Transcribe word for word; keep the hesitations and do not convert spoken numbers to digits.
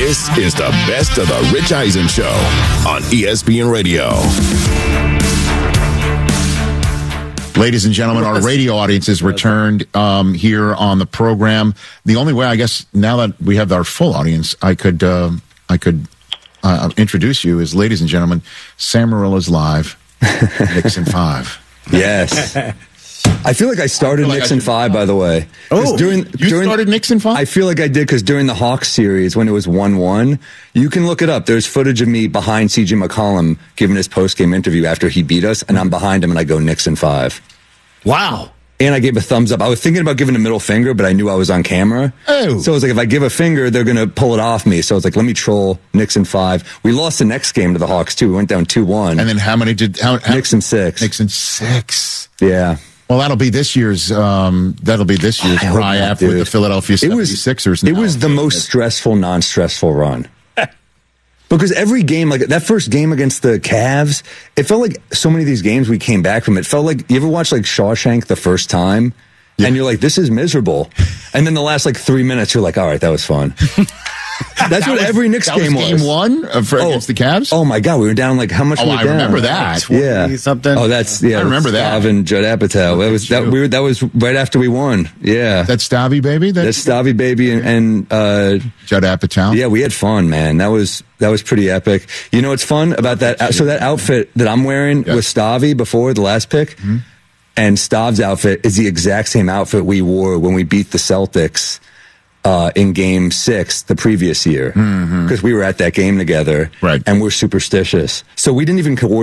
This is the best of the Rich Eisen Show on E S P N Radio. Ladies and gentlemen, our radio audience has returned um, here on the program. The only way, I guess, now that we have our full audience, I could uh, I could uh, introduce you as, ladies and gentlemen, Sam Marilla's Live, Nixon five. Yes. I feel like I started I like Nixon I five, by the way. Oh, during, you during, started Nixon five? I feel like I did because during the Hawks series, when it was one one, you can look it up. There's footage of me behind C J McCollum giving his post-game interview after he beat us, and I'm behind him, and I go Nixon five. Wow. And I gave a thumbs up. I was thinking about giving a middle finger, but I knew I was on camera. Oh. So I was like, if I give a finger, they're going to pull it off me. So I was like, let me troll Nixon five. We lost the next game to the Hawks, too. We went down two one. And then how many did... How, how, Nixon six. Nixon six. Yeah. Well, that'll be this year's. Um, that'll be this year's Ryaf with the Philadelphia seventy-sixers. It was, it was the most stressful, non-stressful run. Because every game, like that first game against the Cavs, it felt like so many of these games we came back from. It felt like, you ever watch like Shawshank the first time? Yeah. And you're like, this is miserable. And then the last like three minutes, you're like, all right, that was fun. That's that what was, every Knicks that game was. was. Game one uh, for, oh, against the Cavs? Oh, my God. We were down like, how much oh, were we I down? remember that. Yeah. Something. Oh, that's, yeah. I remember that. Stav and Judd Apatow. That was, that, we were, that was right after we won. Yeah. That's Stavy Baby? That, that's Stavy Baby and, and uh, Judd Apatow? Yeah, we had fun, man. That was, that was pretty epic. You know what's fun about that? So that outfit that I'm wearing yeah. was Stavy before the last pick. Mm-hmm. And Stav's outfit is the exact same outfit we wore when we beat the Celtics uh, in game six the previous year. Because mm-hmm. we were at that game together. Right. And we're superstitious. So we didn't even coordinate.